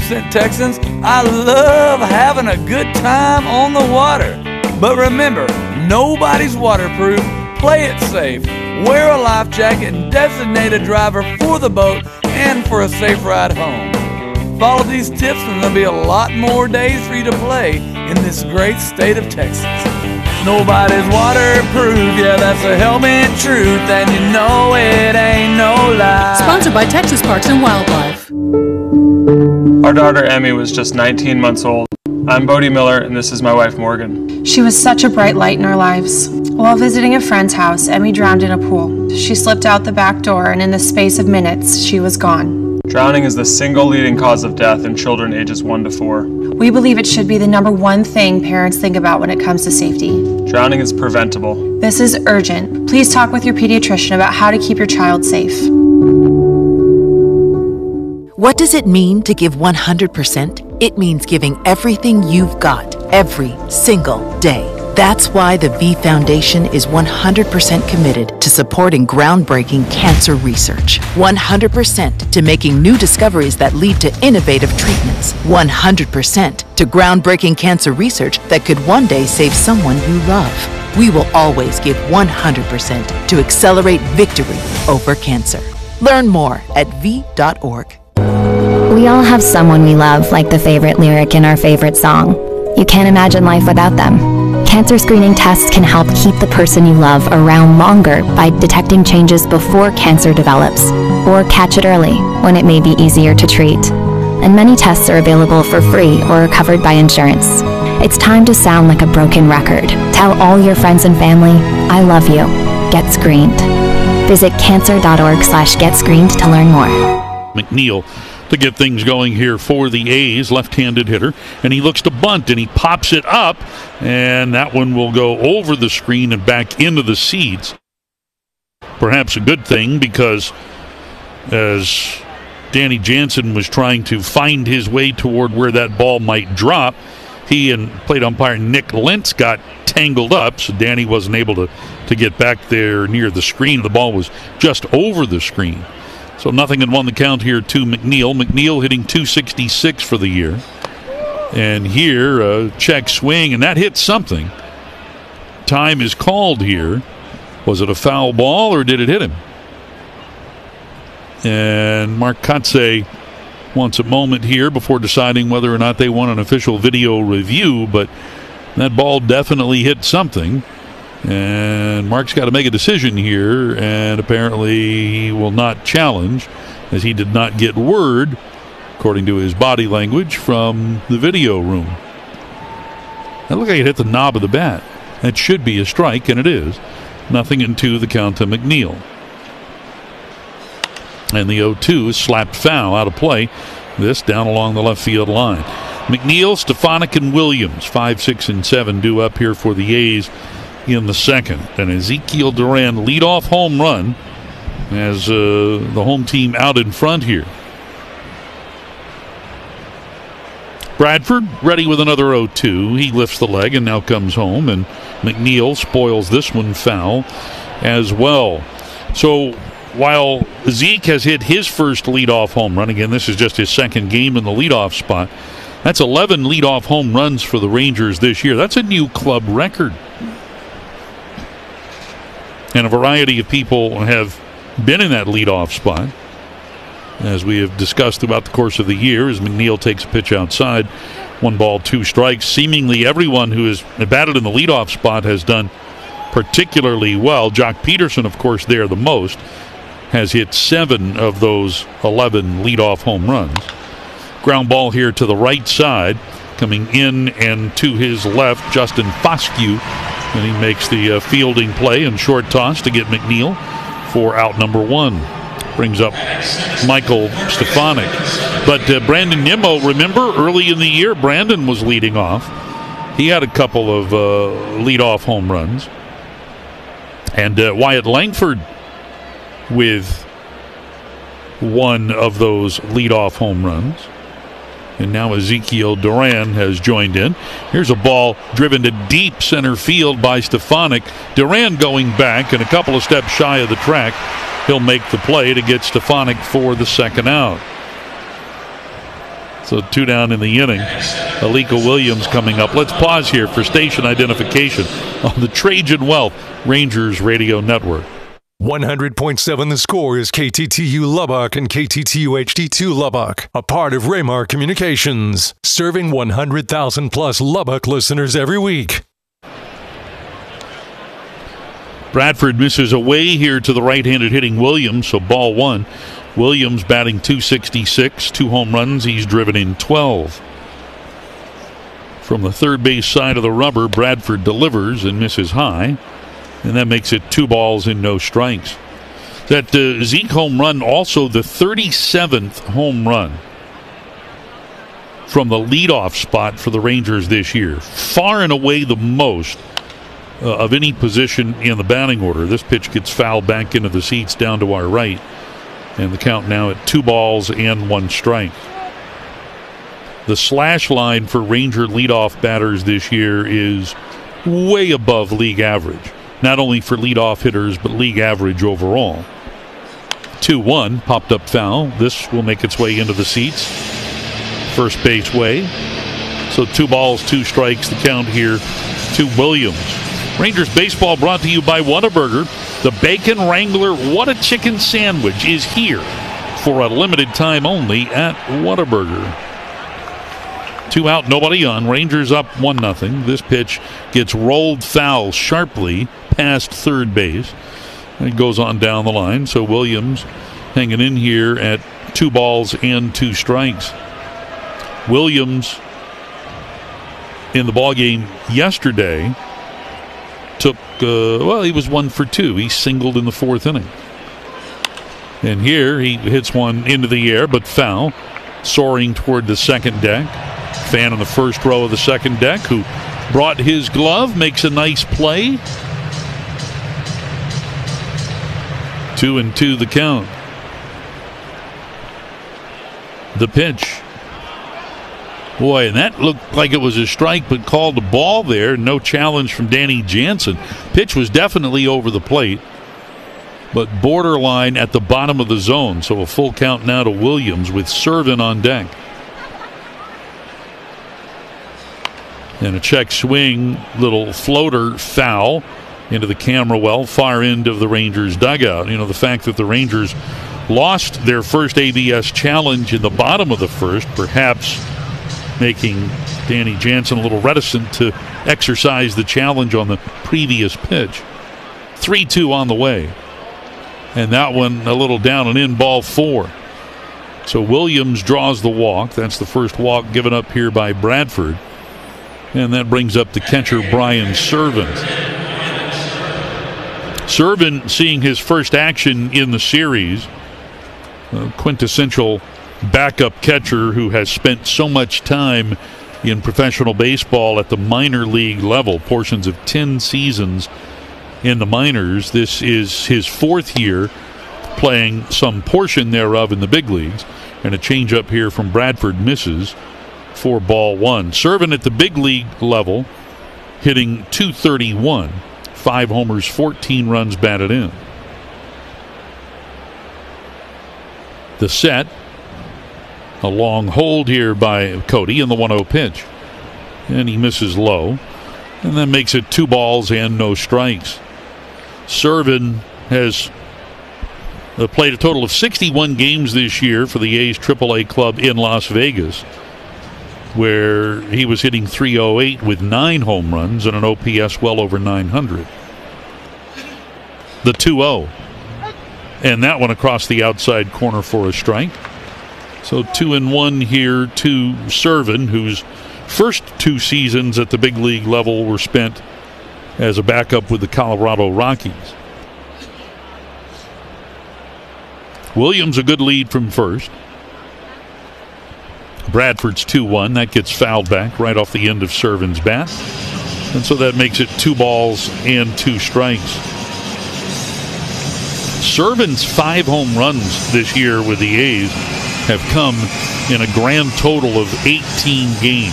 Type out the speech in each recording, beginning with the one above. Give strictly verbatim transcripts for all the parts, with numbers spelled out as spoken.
percent Texans, I love having a good time on the water. But remember, nobody's waterproof. Play it safe. Wear a life jacket and designate a driver for the boat and for a safe ride home. Follow these tips and there'll be a lot more days for you to play in this great state of Texas. Nobody's waterproof, yeah, that's a helmet truth, and you know it ain't no lie. Sponsored by Texas Parks and Wildlife. Our daughter Emmy was just nineteen months old. I'm Bodie Miller, and this is my wife Morgan. She was such a bright light in our lives. While visiting a friend's house, Emmy drowned in a pool. She slipped out the back door, and in the space of minutes, she was gone. Drowning is the single leading cause of death in children ages one to four. We believe it should be the number one thing parents think about when it comes to safety. Drowning is preventable. This is urgent. Please talk with your pediatrician about how to keep your child safe. What does it mean to give one hundred percent? It means giving everything you've got, every single day. That's why the V Foundation is one hundred percent committed to supporting groundbreaking cancer research. one hundred percent to making new discoveries that lead to innovative treatments. one hundred percent to groundbreaking cancer research that could one day save someone you love. We will always give one hundred percent to accelerate victory over cancer. Learn more at v dot org. We all have someone we love, like the favorite lyric in our favorite song. You can't imagine life without them. Cancer screening tests can help keep the person you love around longer by detecting changes before cancer develops, or catch it early when it may be easier to treat. And many tests are available for free or are covered by insurance. It's time to sound like a broken record. Tell all your friends and family, I love you. Get screened. Visit cancer dot org slash get screened to learn more. McNeil to get things going here for the A's, left-handed hitter, and he looks to bunt, and he pops it up, and that one will go over the screen and back into the seats. Perhaps a good thing, because as Danny Jansen was trying to find his way toward where that ball might drop, he and plate umpire Nick Lentz got tangled up, so Danny wasn't able to, to get back there near the screen. The ball was just over the screen. So nothing and one the count here to McNeil. McNeil hitting two sixty-six for the year. And here, a check swing, and that hit something. Time is called here. Was it a foul ball, or did it hit him? And Mark Kotsay wants a moment here before deciding whether or not they want an official video review, but that ball definitely hit something. And Mark's got to make a decision here, and apparently he will not challenge, as he did not get word, according to his body language, from the video room. That looked like it hit the knob of the bat. That should be a strike, and it is. Nothing in two, the count to McNeil. And the oh two is slapped foul, out of play. This down along the left field line. McNeil, Stefanik, and Williams, five, six, and seven due up here for the A's in the second. And Ezekiel Duran leadoff home run as uh, the home team out in front here. Bradford ready with another oh two. He lifts the leg and now comes home, and McNeil spoils this one foul as well. So while Zeke has hit his first leadoff home run, again, this is just his second game in the leadoff spot. That's eleven leadoff home runs for the Rangers this year. That's a new club record. And a variety of people have been in that leadoff spot, as we have discussed throughout the course of the year, as McNeil takes a pitch outside. One ball, two strikes. Seemingly everyone who has batted in the leadoff spot has done particularly well. Jock Peterson, of course, there the most, has hit seven of those eleven leadoff home runs. Ground ball here to the right side. Coming in and to his left, Justin Foscue. And he makes the uh, fielding play and short toss to get McNeil for out number one. Brings up Michael Stefanik. But uh, Brandon Nimmo, remember early in the year, Brandon was leading off. He had a couple of uh, leadoff home runs. And uh, Wyatt Langford with one of those leadoff home runs. And now Ezekiel Duran has joined in. Here's a ball driven to deep center field by Stefanik. Duran going back and a couple of steps shy of the track. He'll make the play to get Stefanik for the second out. So two down in the inning. Alika Williams coming up. Let's pause here for station identification on the Trajan Wealth Rangers Radio Network. one hundred point seven The Score is K T T U Lubbock and K T T U H D two Lubbock, a part of Raymar Communications, serving one hundred thousand plus Lubbock listeners every week. Bradford misses away here to the right-handed hitting Williams, so ball one. Williams batting two sixty-six, two home runs. He's driven in twelve. From the third base side of the rubber, Bradford delivers and misses high, and that makes it two balls and no strikes. That uh, Zeke home run, also the thirty-seventh home run from the leadoff spot for the Rangers this year. Far and away the most uh, of any position in the batting order. This pitch gets fouled back into the seats down to our right. And the count now at two balls and one strike. The slash line for Ranger leadoff batters this year is way above league average. Not only for leadoff hitters, but league average overall. two one, popped up foul. This will make its way into the seats. First base way. So two balls, two strikes, the count here to Williams. Rangers baseball brought to you by Whataburger. The Bacon Wrangler What a Chicken Sandwich is here for a limited time only at Whataburger. Two out, nobody on. Rangers up one nothing. This pitch gets rolled foul sharply past third base. It goes on down the line. So Williams hanging in here at two balls and two strikes. Williams in the ballgame yesterday took, uh, well, he was one for two. He singled in the fourth inning. And here he hits one into the air, but foul, soaring toward the second deck. Fan on the first row of the second deck who brought his glove, makes a nice play. Two and two the count. The pitch. Boy, and that looked like it was a strike, but called a ball there. No challenge from Danny Jansen. Pitch was definitely over the plate, but borderline at the bottom of the zone. So a full count now to Williams with Servin on deck. And a check swing, little floater foul into the camera well, far end of the Rangers dugout. You know, the fact that the Rangers lost their first A B S challenge in the bottom of the first, perhaps making Danny Jansen a little reticent to exercise the challenge on the previous pitch. three two on the way. And that one a little down and in, ball four. So Williams draws the walk. That's the first walk given up here by Bradford. And that brings up the catcher, Brian Servin. Servin seeing his first action in the series. A quintessential backup catcher who has spent so much time in professional baseball at the minor league level, portions of ten seasons in the minors. This is his fourth year playing some portion thereof in the big leagues, and a changeup here from Bradford misses for ball one. Servin at the big league level hitting two thirty-one, five homers, fourteen runs batted in. The set. A long hold here by Cody in the one oh pitch. And he misses low. And that makes it two balls and no strikes. Servin has uh, played a total of sixty-one games this year for the A's triple A club in Las Vegas, where he was hitting three oh eight with nine home runs and an O P S well over nine hundred. The two oh. And that one across the outside corner for a strike. So two and one here to Servin, whose first two seasons at the big league level were spent as a backup with the Colorado Rockies. Williams a good lead from first. Bradford's two one. That gets fouled back right off the end of Servin's bat. And so that makes it two balls and two strikes. Servin's five home runs this year with the A's have come in a grand total of eighteen games.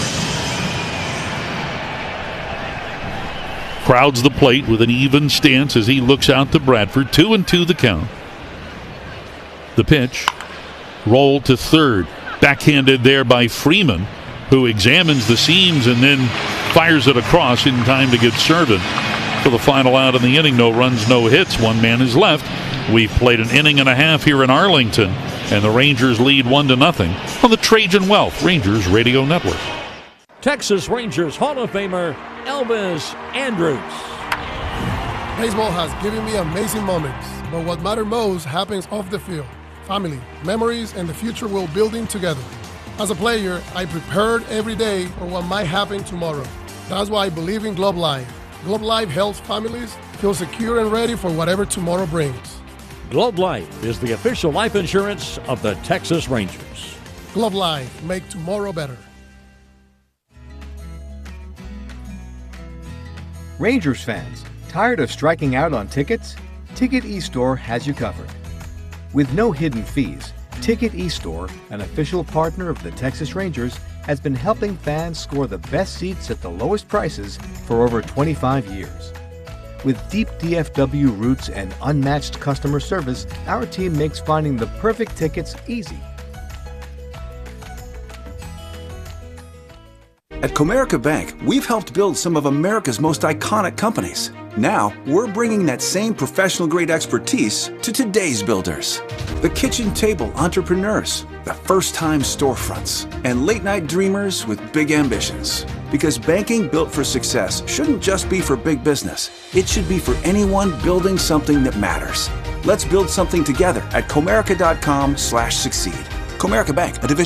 Crowds the plate with an even stance as he looks out to Bradford. Two and two the count. The pitch. Roll to third. Backhanded there by Freeman, who examines the seams and then fires it across in time to get Servin for the final out in the inning. No runs, no hits. One man is left. We've played an inning and a half here in Arlington, and the Rangers lead one to nothing on the Trajan Wealth Rangers Radio Network. Texas Rangers Hall of Famer Elvis Andrus. Baseball has given me amazing moments, but what matters most happens off the field. Family, memories, and the future we're building together. As a player, I prepared every day for what might happen tomorrow. That's why I believe in Globe Life. Globe Life helps families feel secure and ready for whatever tomorrow brings. Globe Life is the official life insurance of the Texas Rangers. Globe Life, make tomorrow better. Rangers fans, tired of striking out on tickets? Ticket eStore has you covered. With no hidden fees, Ticket eStore, an official partner of the Texas Rangers, has been helping fans score the best seats at the lowest prices for over twenty-five years. With deep D F W roots and unmatched customer service, our team makes finding the perfect tickets easy. At Comerica Bank, we've helped build some of America's most iconic companies. Now, we're bringing that same professional-grade expertise to today's builders. The kitchen table entrepreneurs, the first-time storefronts, and late-night dreamers with big ambitions. Because banking built for success shouldn't just be for big business. It should be for anyone building something that matters. Let's build something together at Comerica dot com slash succeed. Comerica Bank, a division